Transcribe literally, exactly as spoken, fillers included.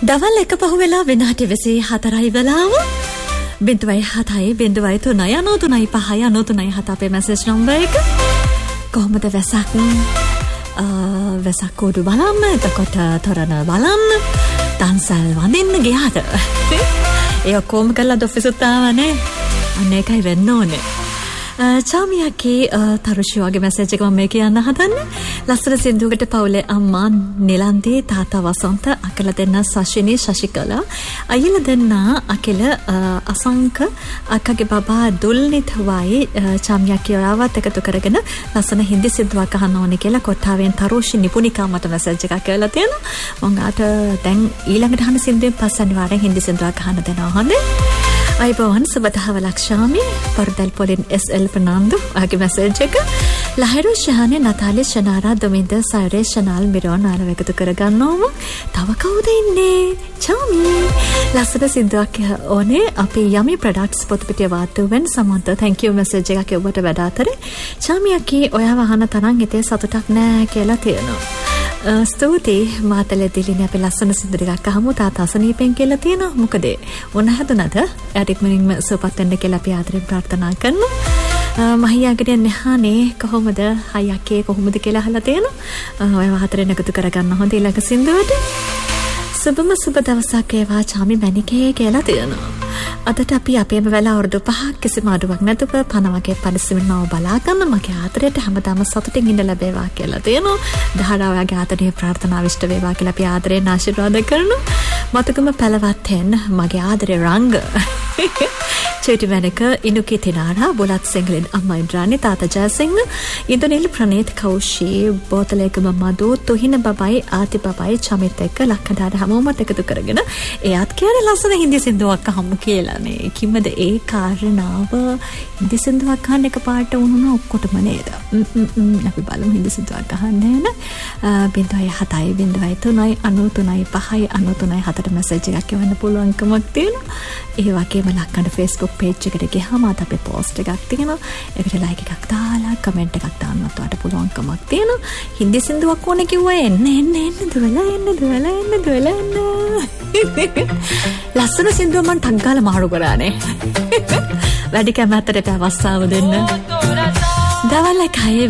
දවල් එක පහු වෙලා විනාඩි විසි හතරයි වෙලාව. බිඳුවයි හතයි බිඳුවයි තුනයි අනූ තුනයි පහයි අනූ තුනයි හත අපේ මැසේජ් නම්බර් එක. කොහොමද වෙසක්? වෙසක් කෝඩු බලන්න, එතකොට තොරණ බලන්න, දන්සල් වඳින්න ගියාද? ඒ ඔක්කොම කරලා ඔෆිස් උත් ආවනේ. අන්න ඒකයි වෙන්න ඕනේ. චාමියාගේ තරුෂි වගේ මැසේජ් එක මම කියන්න හදන්නේ. ලස්සන සින්දුවකට පවුලේ අම්මා නිලන්දි, තාත්තා වසන්ත, අකල දෙන්න සශිනී, ශශිකලා, අයියලා දෙන්න අකල අසංක, අක්කගේ බබා දුල්නිත් වයි චාමියාගේ ඔයාවත් එකතු කරගෙන ලස්සන හින්දි සින්දුවක් අහන්න ඕනේ කියලා කොට්ටාවෙන් තරුෂි නිපුණිකා මට මැසේජ් එකක් කරලා තියෙනවා. මම ආට දැන් ඊළඟට අහන සින්දුවෙන් පස්සේ අනිවාර්යෙන් හින්දි සින්දුවක් අහන්න දෙනවා හොඳේ. අයිබෝන් සුබදහව ලක්ෂාමි පරදල් පොලින් එස් එල් පනාන්දු ආගේ මැසේජ් එක. ලහිරු ශහානේ, නතාලි, ශනාරා, දොමින්ද, සයරේ, ශනාල්, මිරෝන් ආලව එකතු කරගන්නවම තව කවුද ඉන්නේ? චාමි ලස්සන සින්දුවක් ඕනේ. අපි යමි ප්‍රොඩක්ට්ස් පොත්පිටිය වාතුවෙන් සමන්ත thank you මැසේජ් එකක් ඔබට වැඩ අතරේ චාමියාකි ඔයාව අහන තරම් හිතේ සතුටක් නෑ කියලා තියෙනවා. ස්තුතියි මාතලේ දිලිනේ අපි ලස්සන සින්දු ටිකක් අහමු. තාත්තා අසනීපෙන් කියලා තියෙනවා. මොකද උණ හැදුනද? එයාට ඉක්මනින්ම සුවපත් වෙන්න කියලා අපි ආදරෙන් ප්‍රාර්ථනා කරනවා. මහියාගේ නැහනේ කොහොමද? හයියක්කේ කොහොමද කියලා අහලා තියෙනවා. ඔය හතරෙන් එකතු කරගන්න හොඳ ඊළඟ සින්දුවට. සුබම සුබ දවසක් ඒවා චාමි මැනිකේ කියලා තියෙනවා. අදට අපි අපේම වෙලා අවුරුදු පහක් කිසිම අඩුවක් නැතුව පණ වගේ පරිස්සමින් මාව බලා ගන්න මගේ ආදරයට හැමදාම සතුටින් ඉඳ ලැබේවා කියලා තියෙනවා. දහඩා ඔයාගේ ආදරේ ප්‍රාර්ථනා විශ්ත වේවා කියලා අපි ආදරෙන් ආශිර්වාද කරනවා. මතකම පැලවත්ෙන් මගේ ආදරේ රංග චේටි වෙනක ඉනුකි තිනාරා බුලත් සිංහලෙන් අම්මා ඉන්ද්‍රානි තාත්තා ජයසිංහ ඉන්දුනිල් ප්‍රනීත් කෞෂී බෝතලේකම මදු තුහින බබයි ආති බබයි චමිත් එක්ක ලක්කඩාට හැමෝමත් එකතු කරගෙන එයාත් කියන්නේ ලස්සන හින්දි සින්දුවක් අහමු කියලානේ. කිම්මද ඒ කාරණාව? හින්දි සින්දුවක් අහන්න එකපාරට වුණා ඔක්කොටම නේද? අපි බලමු හින්දි සින්දුවක් අහන්න යන. බිඳුවයි හතයි බිඳුවයි තුනයි අනූ තුනයි පහයි අනූ තුනයි හතට මැසේජ් එකක් එවන්න පුළුවන්කමක් තියෙනවා. ඒ වගේම ලක්කඩ Facebook page එකට ගියාම අද අපේ post එකක් තියෙනවා. ඒකට like එකක් දාලා comment එකක් දාන්නත් ඔයාලට පුළුවන්කමක් තියෙනවා. හින්දි සින්දුවක් ඕනේ කිව්වා එන්න එන්න එන්න දුවලා එන්න දුවලා එන්න දුවලා එන්න. ලස්සන සින්දුව මම ටක් ගාලා මාරු කරානේ. වැඩි කැමැත්තට අවස්ථාව දෙන්න. දවල් එකයි